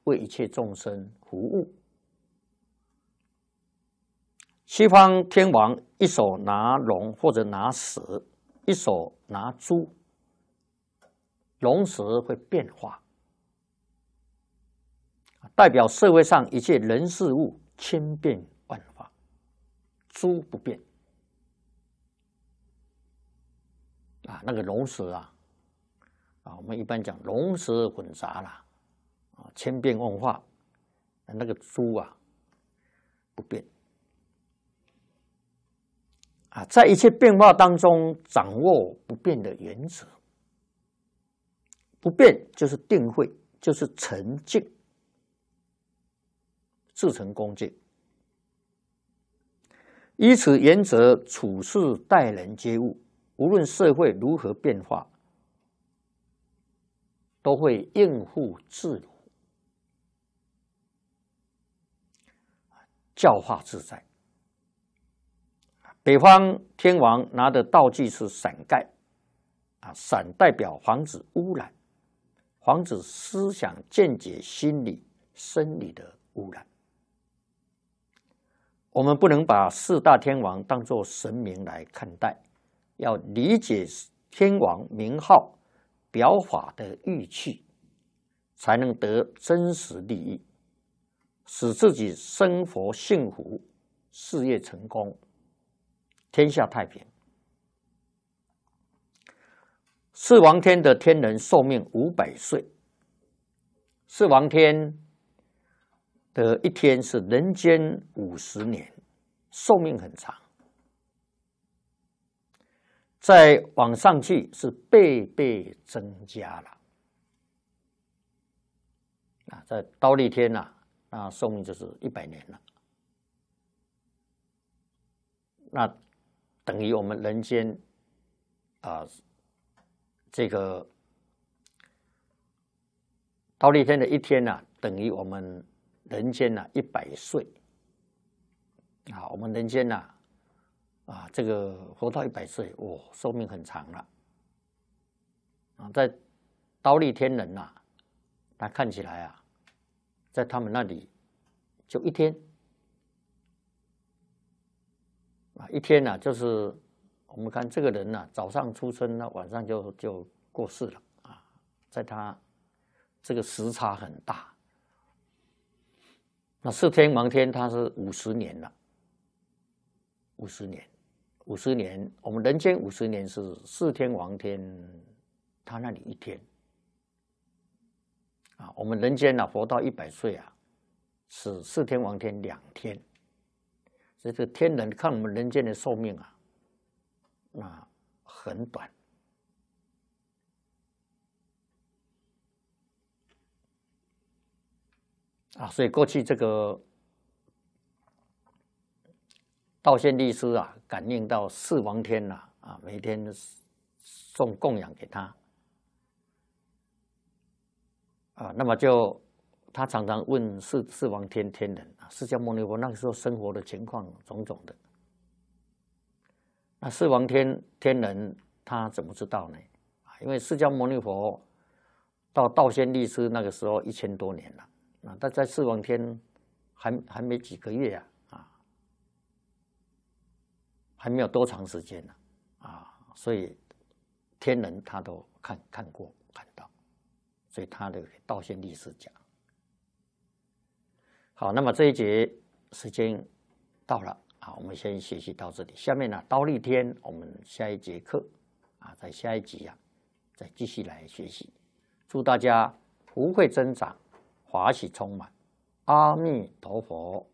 为一切众生服务。西方天王一手拿龙或者拿石，一手拿珠，龙石会变化，代表社会上一切人事物千变万化，珠不变。那个龙石我们一般讲龙石混杂啦，千变万化，那个珠不变。在一切变化当中，掌握不变的原则。不变就是定慧，就是沉静，至诚恭敬。依此原则处事待人接物，无论社会如何变化，都会应付自如，教化自在。北方天王拿的道具是伞盖，伞代表防止污染，防止思想见解、心理、生理的污染。我们不能把四大天王当作神明来看待，要理解天王名号表法的寓趣，才能得真实利益，使自己生活幸福，事业成功，天下太平。四王天的天人寿命500岁，四王天的一天是人间50年，寿命很长。再往上去是倍倍增加了。在忉利天那寿命就是100年了。那等于我们人间这个忉利天的一天等于我们人间100岁。我们人间这个活到100岁，寿命很长了。在忉利天人他看起来在他们那里就一天。一天就是我们看这个人早上出生晚上就过世了在他这个时差很大。那四天王天他是50年了，50年，我们人间50年是四天王天他那里一天我们人间活到100岁是四天王天2天。所以这天人看我们人间的寿命那很短。所以过去这个道宣律师感应到四王天每天送供养给他那么他常常问四王天天人释迦牟尼佛那个时候生活的情况种种的。那四王天人他怎么知道呢？因为释迦牟尼佛到道宣律师那个时候1000多年了，但在四王天还没几个月还没有多长时间所以天人他都看到，所以他的道宣律师讲。好，那么这一节时间到了我们先学习到这里。下面忉利天我们下一节课在下一集再继续来学习。祝大家福慧增长，法喜充满。阿弥陀佛。